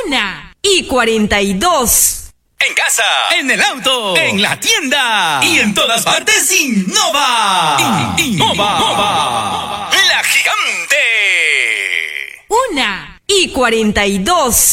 1:42. En casa, en el auto, en la tienda y en todas partes, Innova. Innova. La gigante. 1:42.